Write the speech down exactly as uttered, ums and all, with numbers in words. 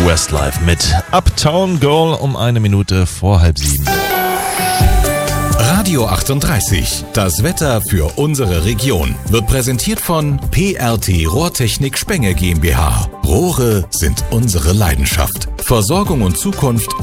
Westlife mit Uptown Girl um eine Minute vor halb sieben. Radio achtunddreißig, das Wetter für unsere Region, wird präsentiert von P R T Rohrtechnik Spenge GmbH. Rohre sind unsere Leidenschaft. Versorgung und Zukunft